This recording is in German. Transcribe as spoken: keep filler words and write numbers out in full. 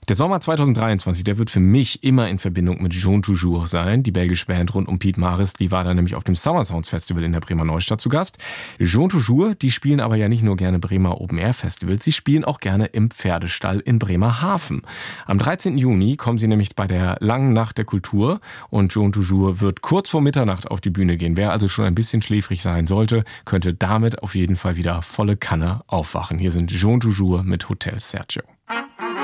Der Sommer zweitausenddreiundzwanzig, der wird für mich immer in Verbindung mit Jean Toujours sein. Die belgische Band rund um Piet Marist, die war da nämlich auf dem Summer Sounds Festival in der Bremer Neustadt zu Gast. Jean Toujours, die spielen aber ja nicht nur gerne Bremer Open Air Festivals, sie spielen auch gerne im Pferdestall in Bremerhaven. Am dreizehnten Juni kommen sie nämlich bei der Langen Nacht der Kultur und Jean Toujours wird kurz vor Mitternacht auf die Bühne gehen. Wer also schon ein bisschen schläfrig sein sollte, könnte damit auf jeden Fall wieder volle Kanne aufwachen. Hier sind Jean Toujours mit Hotel Sergio.